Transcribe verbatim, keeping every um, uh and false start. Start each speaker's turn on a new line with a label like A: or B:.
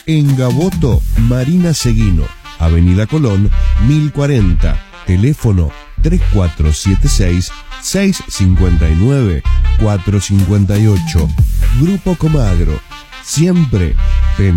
A: En Gaboto, Marina Seguino, Avenida Colón, mil cuarenta, teléfono tres cuatro siete seis, seis cinco nueve, cuatro cinco ocho. Grupo Comagro, siempre